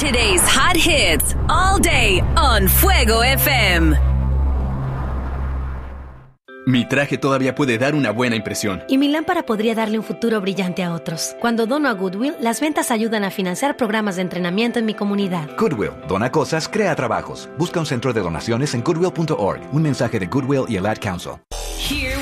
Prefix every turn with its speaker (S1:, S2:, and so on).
S1: Today's hot hits all day on Fuego FM.
S2: Mi traje todavía puede dar una buena impresión.
S3: Y mi lámpara podría darle un futuro brillante a otros. Cuando dono a Goodwill, las ventas ayudan a financiar programas de entrenamiento en mi comunidad.
S4: Goodwill. Dona cosas, crea trabajos. Busca un centro de donaciones en goodwill.org. Un mensaje de Goodwill y el Ad Council.
S1: Here